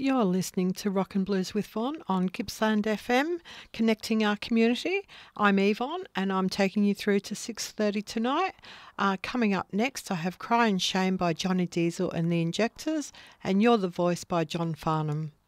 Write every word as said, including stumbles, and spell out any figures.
You're listening to Rock and Blues with Von on Gippsland F M, connecting our community. I'm Yvonne and I'm taking you through to six thirty tonight. Uh, coming up next, I have Cry and Shame by Johnny Diesel and the Injectors, and You're the Voice by John Farnham.